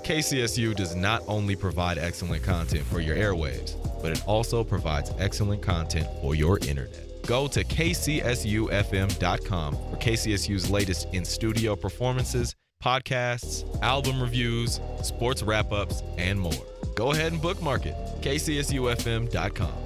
KCSU does not only provide excellent content for your airwaves, but it also provides excellent content for your internet. Go to kcsufm.com for KCSU's latest in-studio performances, podcasts, album reviews, sports wrap-ups, and more. Go ahead and bookmark it, kcsufm.com.